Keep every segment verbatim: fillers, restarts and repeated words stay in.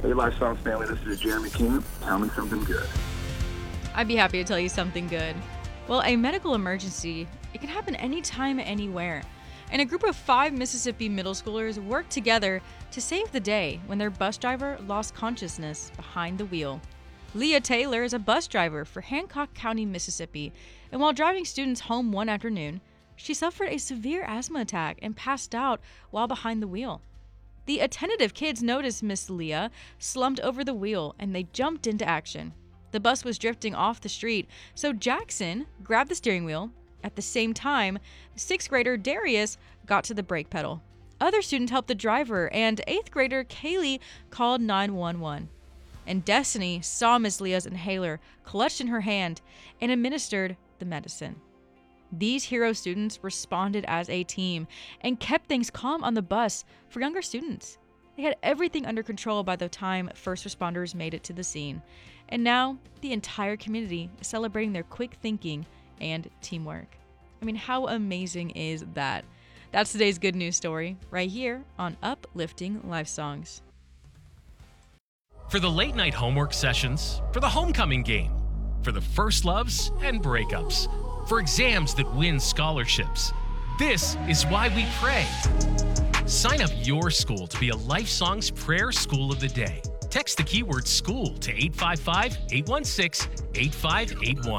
Hey, Life Songs family, this is Jeremy King. Tell me something good. I'd be happy to tell you something good. Well, a medical emergency, it can happen anytime, anywhere. And a group of five Mississippi middle schoolers worked together to save the day when their bus driver lost consciousness behind the wheel. Leah Taylor is a bus driver for Hancock County, Mississippi, and while driving students home one afternoon, she suffered a severe asthma attack and passed out while behind the wheel. The attentive kids noticed Miss Leah slumped over the wheel and they jumped into action. The bus was drifting off the street, so Jackson grabbed the steering wheel. At the same time, sixth grader Darius got to the brake pedal. Other students helped the driver, and eighth grader Kaylee called nine one one. And Destiny saw Miss Leah's inhaler clutched in her hand and administered the medicine. These hero students responded as a team and kept things calm on the bus for younger students. They had everything under control by the time first responders made it to the scene. And now the entire community is celebrating their quick thinking and teamwork. I mean, how amazing is that? That's today's good news story right here on Uplifting Life Songs. For the late night homework sessions, for the homecoming game, for the first loves and breakups, for exams that win scholarships. This is why we pray. Sign up your school to be a Life Songs Prayer School of the Day. Text the keyword school to eight five five, eight one six, eight five eight one.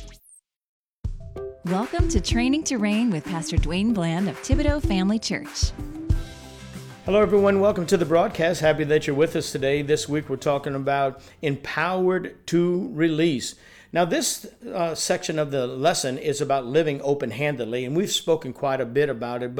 Welcome to Training to Reign with Pastor Dwayne Bland of Thibodaux Family Church. Hello, everyone. Welcome to the broadcast. Happy that you're with us today. This week, we're talking about empowered to release. Now, this uh, section of the lesson is about living open-handedly, and we've spoken quite a bit about it.